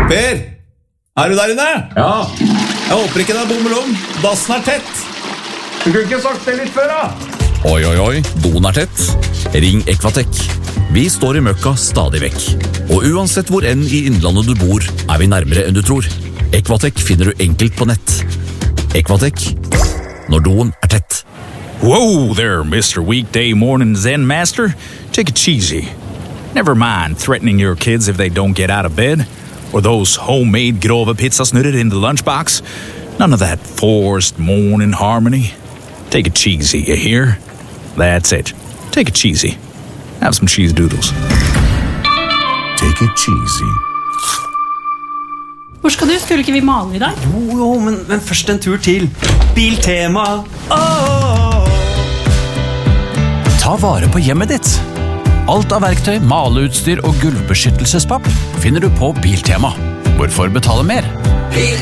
Per, er du der inne? Ja, Jeg håper ikke det er bommelom. Dassen er tett. du kunne ikke sagt det litt før da. Oi, doen er tett. Ring Equatec. Vi står i møkka stadig vekk. Og uansett hvor enn i innlandet du bor, er vi nærmere enn du tror. Equatec finner du enkelt på nett. Equatec, når doen er tett. Whoa there, Mr. Weekday Morning Zen Master. Take it easy. Never mind threatening your kids if they don't get out of bed, or those homemade grove pizzasnurrer in the lunchbox. None of that forced morning harmony. Take it cheesy, you hear? That's it. Take it cheesy. Have some cheese doodles. Take it cheesy. Hvor skal du? Skulle ikke vi male i dag? Jo, men først en tur til Biltema. Ta vare på hjemmet ditt. Alt av verktøy, maleutstyr og gulvbeskyttelsespapp finner du på Biltema. Hvorfor betale mer?